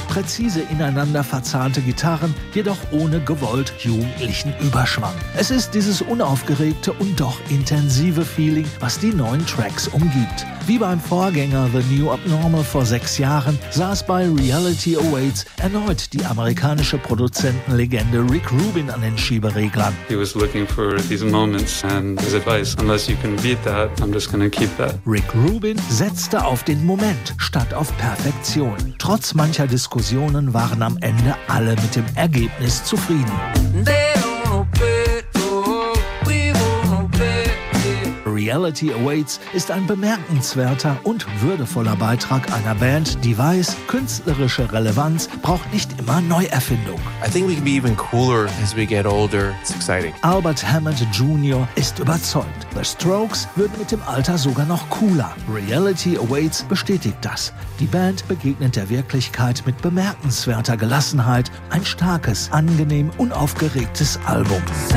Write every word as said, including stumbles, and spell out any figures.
präzise ineinander verzahnte Gitarren, jedoch ohne gewollt jugendlichen Überschwang. Es ist dieses unaufgeregte und doch intensive Feeling, was die neuen Tracks umgibt. Wie beim Vorgänger The New Abnormal vor sechs Jahren saß bei Reality Awaits erneut die amerikanische Produzentenlegende Rick Rubin an den Schiebereglern. He was looking for these moments and his advice, unless you can beat that, I'm just gonna keep that. Rick Rubin setzte auf den Moment statt auf Perfektion. Trotz mancher Diskussionen waren am Ende alle mit dem Ergebnis zufrieden. Reality Awaits ist ein bemerkenswerter und würdevoller Beitrag einer Band, die weiß, künstlerische Relevanz braucht nicht immer Neuerfindung. I think we can be even cooler as we get older. It's exciting. Albert Hammond Junior ist überzeugt. The Strokes würden mit dem Alter sogar noch cooler. Reality Awaits bestätigt das. Die Band begegnet der Wirklichkeit mit bemerkenswerter Gelassenheit. Ein starkes, angenehm unaufgeregtes Album.